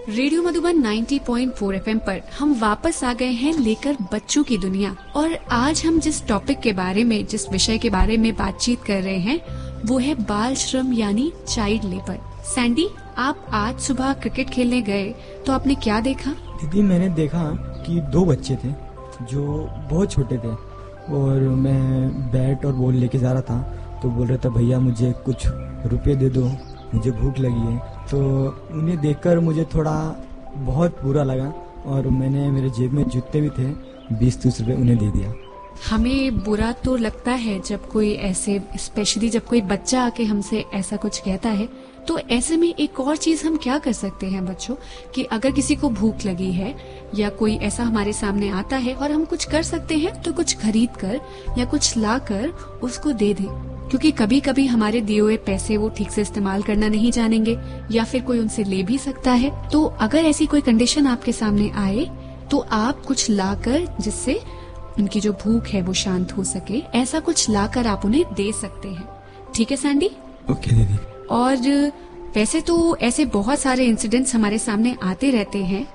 Radio Madhuban 90.4 FM पर हम वापस आ गए हैं लेकर बच्चों की दुनिया। और आज हम जिस टॉपिक के बारे में, जिस विषय के बारे में बातचीत कर रहे हैं वो है बाल श्रम यानी चाइल्ड लेबर। सैंडी, आप आज सुबह क्रिकेट खेलने गए तो आपने क्या देखा? दीदी, मैंने देखा कि 2 बच्चे थे जो बहुत छोटे थे और मैं बैट और बॉल लेके जा रहा था तो बोल रहा था भैया मुझे कुछ रुपए दे दो, मुझे भूख लगी है। तो उन्हें देखकर मुझे थोड़ा बहुत बुरा लगा और मैंने मेरे जेब में जूते भी थे, 20-30 रुपए उन्हें दे दिया। हमें बुरा तो लगता है जब कोई ऐसे, स्पेशली जब कोई बच्चा आके हमसे ऐसा कुछ कहता है। तो ऐसे में एक और चीज हम क्या कर सकते हैं बच्चों, कि अगर किसी को भूख लगी है या कोई ऐसा हमारे सामने आता है और हम कुछ कर सकते हैं तो कुछ खरीद कर या कुछ ला कर उसको दे दें, क्योंकि कभी कभी हमारे दिए हुए पैसे वो ठीक से इस्तेमाल करना नहीं जानेंगे या फिर कोई उनसे ले भी सकता है। तो अगर ऐसी कोई कंडीशन आपके सामने आए तो आप कुछ लाकर, जिससे उनकी जो भूख है वो शांत हो सके, ऐसा कुछ लाकर आप उन्हें दे सकते हैं। ठीक है सैंडी? ओके दीदी। और वैसे तो ऐसे बहुत सारे इंसिडेंट्स हमारे सामने आते रहते हैं।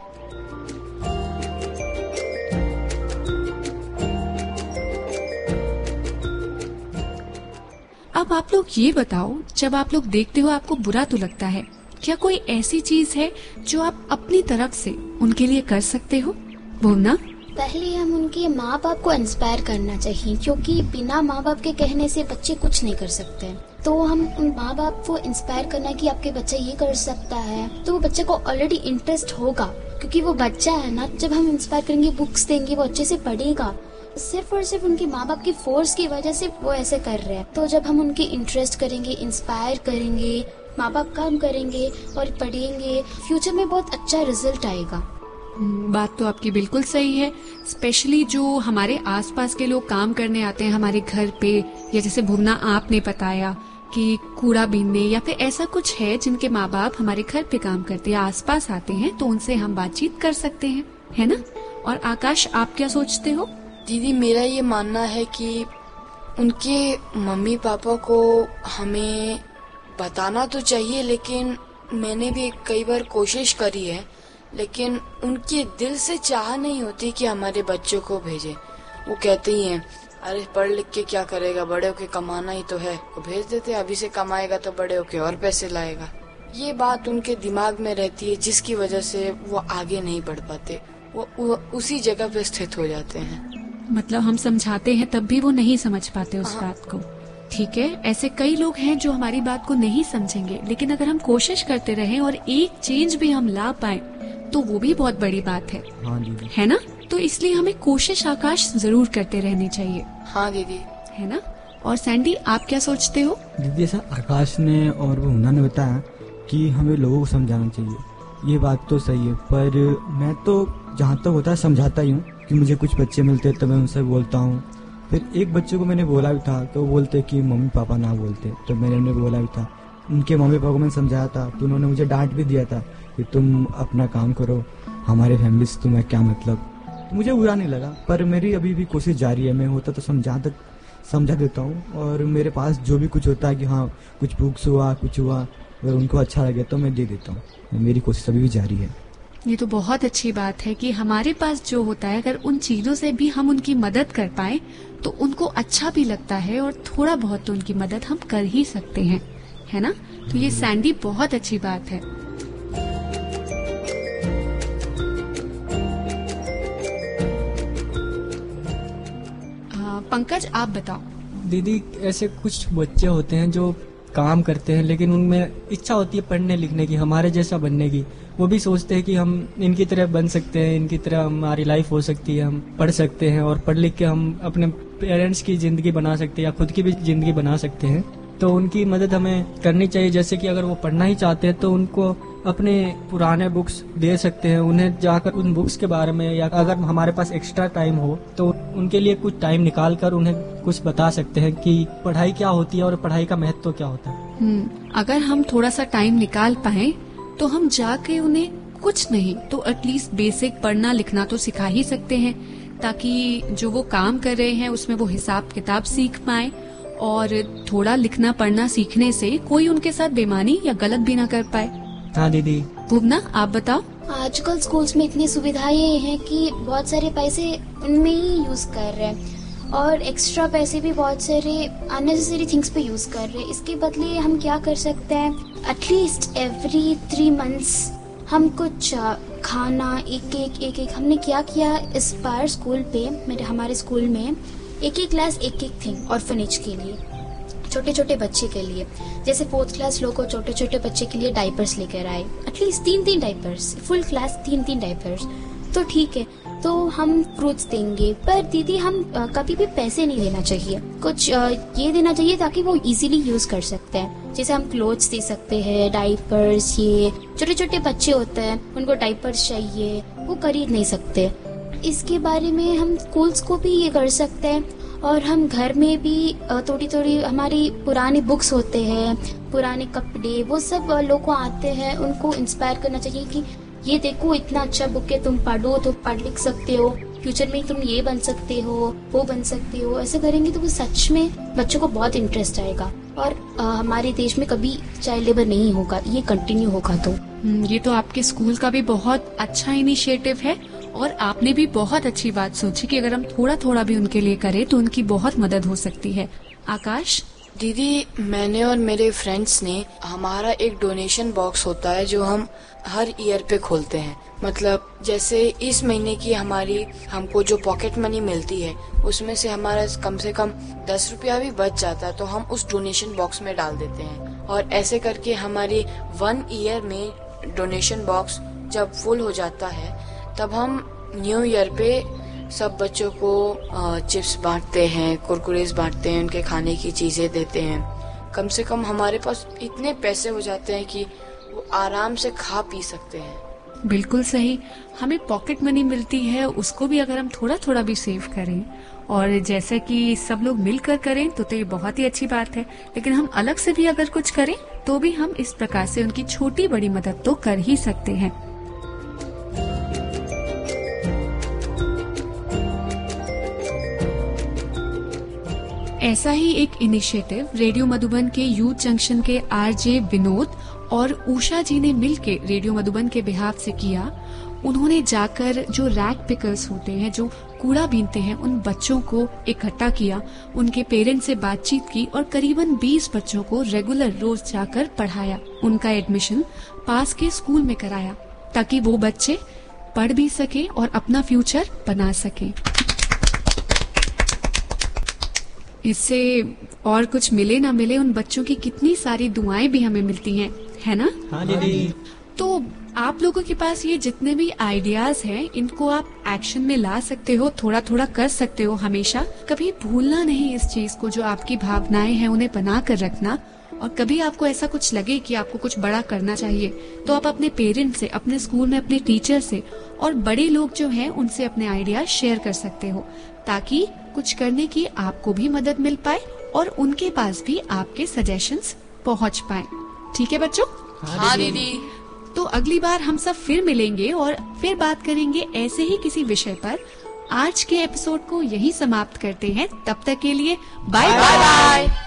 अब आप लोग ये बताओ, जब आप लोग देखते हो आपको बुरा तो लगता है, क्या कोई ऐसी चीज है जो आप अपनी तरफ से उनके लिए कर सकते हो? भुवना? पहले हम उनके माँ बाप को इंस्पायर करना चाहिए, क्योंकि बिना माँ बाप के कहने से बच्चे कुछ नहीं कर सकते। तो हम उन माँ बाप को इंस्पायर करना कि आपके बच्चा ये कर सकता है, तो वो बच्चे को ऑलरेडी इंटरेस्ट होगा, क्योंकि वो बच्चा है ना। जब हम इंस्पायर करेंगे, बुक्स देंगे, वो अच्छे से पढ़ेगा। सिर्फ और सिर्फ उनके माँ बाप की फोर्स की वजह से वो ऐसे कर रहे हैं। तो जब हम उनकी इंटरेस्ट करेंगे, इंस्पायर करेंगे, माँ बाप काम करेंगे और पढ़ेंगे, फ्यूचर में बहुत अच्छा रिजल्ट आएगा। बात तो आपकी बिल्कुल सही है। स्पेशली जो हमारे आसपास के लोग काम करने आते हैं हमारे घर पे, या जैसे भुवना आपने बताया कि कूड़ा बीनने या फिर ऐसा कुछ है जिनके माँ बाप हमारे घर पे काम करते हैं, आसपास आते हैं, तो उनसे हम बातचीत कर सकते हैं, है ना? और आकाश, आप क्या सोचते हो? दीदी, मेरा ये मानना है कि उनके मम्मी पापा को हमें बताना तो चाहिए, लेकिन मैंने भी कई बार कोशिश करी है, लेकिन उनके दिल से चाह नहीं होती कि हमारे बच्चों को भेजें। वो कहते ही हैं, अरे पढ़ लिख के क्या करेगा, बड़े होके कमाना ही तो है, वो भेज देते, अभी से कमाएगा तो बड़े होके और पैसे लाएगा। ये बात उनके दिमाग में रहती है, जिसकी वजह से वो आगे नहीं बढ़ पाते, वो उसी जगह पे स्थित हो जाते हैं। मतलब हम समझाते हैं तब भी वो नहीं समझ पाते उस बात को। ठीक है, ऐसे कई लोग हैं जो हमारी बात को नहीं समझेंगे, लेकिन अगर हम कोशिश करते रहें और एक चेंज भी हम ला पाए तो वो भी बहुत बड़ी बात है। हाँ दीदी। है ना? तो इसलिए हमें कोशिश आकाश जरूर करते रहनी चाहिए। हाँ दीदी। है ना? और सैंडी, आप क्या सोचते हो? दीदी, ऐसा आकाश ने और भुवना ने बताया कि हमें लोगों को समझाना चाहिए, ये बात तो सही है, पर मैं तो जहाँ तक होता है समझाता ही हूँ कि मुझे कुछ बच्चे मिलते तो मैं उनसे बोलता हूँ। फिर एक बच्चे को मैंने बोला भी था तो वो बोलते कि मम्मी पापा ना बोलते, तो मैंने उन्हें बोला भी था। उनके मम्मी पापा को मैंने समझाया था तो उन्होंने मुझे डांट भी दिया था कि तुम अपना काम करो, हमारे फैमिली से तुम्हें क्या मतलब। तो मुझे बुरा नहीं लगा, पर मेरी अभी भी कोशिश जारी है। मैं होता तो समझा देता हूँ, और मेरे पास जो भी कुछ होता है कि हाँ कुछ बुक्स हुआ, कुछ हुआ, अगर उनको अच्छा लगे तो मैं दे देता हूँ। मेरी कोशिश अभी भी जारी है। ये तो बहुत अच्छी बात है कि हमारे पास जो होता है, अगर उन चीजों से भी हम उनकी मदद कर पाए तो उनको अच्छा भी लगता है, और थोड़ा बहुत तो उनकी मदद हम कर ही सकते हैं, है ना? तो ये सैंडी बहुत अच्छी बात है। पंकज, आप बताओ। दीदी, ऐसे कुछ बच्चे होते हैं जो काम करते हैं लेकिन उनमें इच्छा होती है पढ़ने लिखने की, हमारे जैसा बनने की। वो भी सोचते हैं कि हम इनकी तरह बन सकते हैं, इनकी तरह हमारी लाइफ हो सकती है, हम पढ़ सकते हैं और पढ़ लिख के हम अपने पेरेंट्स की जिंदगी बना सकते हैं या खुद की भी जिंदगी बना सकते हैं। तो उनकी मदद हमें करनी चाहिए। जैसे कि अगर वो पढ़ना ही चाहते हैं तो उनको अपने पुराने बुक्स दे सकते हैं, उन्हें जाकर उन बुक्स के बारे में, या अगर हमारे पास एक्स्ट्रा टाइम हो तो उनके लिए कुछ टाइम निकाल कर उन्हें कुछ बता सकते हैं कि पढ़ाई क्या होती है और पढ़ाई का महत्व क्या होता है। अगर हम थोड़ा सा टाइम निकाल पाए तो हम जाके उन्हें कुछ नहीं तो एटलीस्ट बेसिक पढ़ना लिखना तो सिखा ही सकते हैं, ताकि जो वो काम कर रहे हैं उसमें वो हिसाब किताब सीख पाए, और थोड़ा लिखना पढ़ना सीखने से कोई उनके साथ बेईमानी या गलत भी ना कर पाए। हाँ दीदी। भुवना आप बताओ। आजकल स्कूल्स में इतनी सुविधाएं हैं कि बहुत सारे पैसे उनमें ही यूज कर रहे हैं और एक्स्ट्रा पैसे भी बहुत सारे अननेसेसरी थिंग्स पे यूज कर रहे हैं। इसके बदले हम क्या कर सकते हैं, एटलीस्ट एवरी 3 months हम कुछ खाना एक हमने क्या किया इस बार स्कूल पे, हमारे स्कूल में एक क्लास एक थिंग ऑर्फनेज के लिए, छोटे छोटे बच्चे के लिए। जैसे 4th क्लास लोगों को छोटे छोटे बच्चे के लिए डाइपर्स लेकर आए, at least 3 diapers, full class 3 diapers. तो ठीक है, तो हम फ्रूट्स देंगे, पर दीदी हम कभी भी पैसे नहीं देना चाहिए, कुछ ये देना चाहिए ताकि वो इजीली यूज कर सकते हैं। जैसे हम क्लोथ्स दे सकते हैं, डाइपर्स, ये छोटे छोटे बच्चे होते हैं उनको डाइपर्स चाहिए, वो खरीद नहीं सकते। इसके बारे में हम स्कूल्स को भी ये कर सकते हैं और हम घर में भी थोड़ी थोड़ी हमारी पुरानी बुक्स होते हैं, पुराने कपड़े, वो सब लोगों आते हैं, उनको इंस्पायर करना चाहिए कि ये देखो इतना अच्छा बुक है, तुम पढ़ो तो पढ़ लिख सकते हो, फ्यूचर में तुम ये बन सकते हो, वो बन सकते हो। ऐसे करेंगे तो वो सच में बच्चों को बहुत इंटरेस्ट आएगा और हमारे देश में कभी चाइल्ड लेबर नहीं होगा, ये कंटिन्यू होगा। तो ये तो आपके स्कूल का भी बहुत अच्छा इनिशिएटिव है और आपने भी बहुत अच्छी बात सोची कि अगर हम थोड़ा थोड़ा भी उनके लिए करें तो उनकी बहुत मदद हो सकती है। आकाश। दीदी, मैंने और मेरे फ्रेंड्स ने, हमारा एक डोनेशन बॉक्स होता है जो हम हर ईयर पे खोलते हैं। मतलब जैसे इस महीने की हमको जो पॉकेट मनी मिलती है उसमें से हमारा कम से कम 10 रुपया भी बच जाता है तो हम उस डोनेशन बॉक्स में डाल देते हैं। और ऐसे करके हमारी 1 ईयर में डोनेशन बॉक्स जब फुल हो जाता है तब हम न्यू ईयर पे सब बच्चों को चिप्स बांटते हैं, कुरकुरेस बांटते हैं, उनके खाने की चीजें देते हैं। कम से कम हमारे पास इतने पैसे हो जाते हैं कि वो आराम से खा पी सकते हैं। बिल्कुल सही, हमें पॉकेट मनी मिलती है, उसको भी अगर हम थोड़ा थोड़ा भी सेव करें और जैसे कि सब लोग मिलकर करें तो ये बहुत ही अच्छी बात है। लेकिन हम अलग से भी अगर कुछ करें तो भी हम इस प्रकार से उनकी छोटी बड़ी मदद तो कर ही सकते हैं। ऐसा ही एक इनिशिएटिव रेडियो मधुबन के यूथ जंक्शन के आरजे विनोद और उषा जी ने मिलके रेडियो मधुबन के बिहाफ से किया। उन्होंने जाकर जो रैग पिकर्स होते हैं, जो कूड़ा बीनते हैं, उन बच्चों को इकट्ठा किया, उनके पेरेंट्स से बातचीत की और करीबन 20 बच्चों को रेगुलर रोज जाकर पढ़ाया। उनका एडमिशन पास के स्कूल में कराया ताकि वो बच्चे पढ़ भी सके और अपना फ्यूचर बना सके। इससे और कुछ मिले ना मिले, उन बच्चों की कितनी सारी दुआएं भी हमें मिलती हैं, है ना? हाँ दीदी। तो आप लोगों के पास ये जितने भी आइडियाज हैं, इनको आप एक्शन में ला सकते हो, थोड़ा थोड़ा कर सकते हो। हमेशा कभी भूलना नहीं इस चीज को, जो आपकी भावनाएं हैं उन्हें बना कर रखना। और कभी आपको ऐसा कुछ लगे कि आपको कुछ बड़ा करना चाहिए तो आप अपने पेरेंट्स से, अपने स्कूल में अपने टीचर से और बड़े लोग जो हैं उनसे अपने आइडिया शेयर कर सकते हो, ताकि कुछ करने की आपको भी मदद मिल पाए और उनके पास भी आपके सजेशंस पहुंच पाए। ठीक है बच्चों? हाँ दीदी। तो अगली बार हम सब फिर मिलेंगे और फिर बात करेंगे ऐसे ही किसी विषय पर। आज के एपिसोड को यही समाप्त करते हैं। तब तक के लिए बाय बाय।